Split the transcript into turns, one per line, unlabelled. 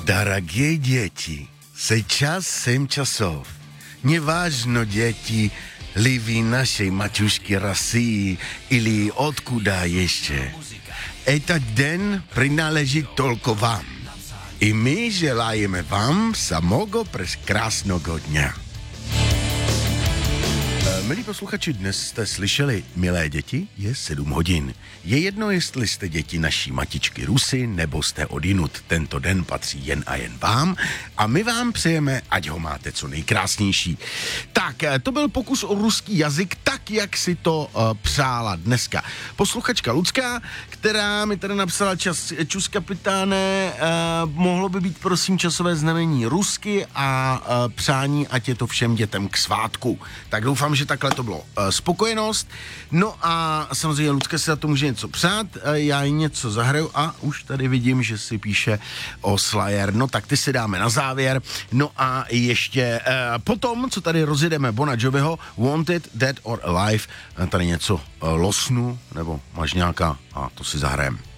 Дорогие дети, сейчас 7 часов. Неважно, дети, ли вы нашей матушки России или откуда еще. Этот день принадлежит только вам. И my želajeme vám samého prekrásného dňa. Milí posluchači, dnes jste slyšeli Milé děti, je 7 hodin. Je jedno, jestli jste děti naší matičky Rusy, nebo jste odinut. Tento den patří jen a jen vám a my vám přejeme, ať ho máte co nejkrásnější. Tak, to byl pokus o ruský jazyk, tak, jak si to přála dneska posluchačka Lucka, která mi tady napsala čus kapitáne, mohlo by být prosím časové znamení rusky a přání, ať je to všem dětem k svátku. Tak doufám, že takhle to bylo spokojenost. No a samozřejmě Lucka si za to může něco přát, já jí něco zahraju a už tady vidím, že si píše o Slayer. No tak ty si dáme na závěr. No a ještě potom, co tady rozjedeme Bona Joviho, Wanted, Dead or Alive, tady něco losnu, nebo máš nějaká a to si zahrajeme.